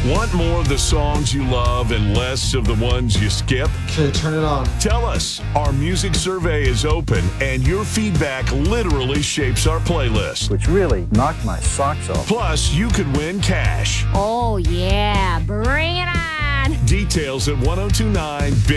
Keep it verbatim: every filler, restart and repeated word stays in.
Want more of the songs you love and less of the ones you skip? Okay, turn it on. Tell us. Our music survey is open, and your feedback literally shapes our playlist. Which really knocked my socks off. Plus, you could win cash. Oh, yeah. Bring it on. Details at ten twenty-nine Big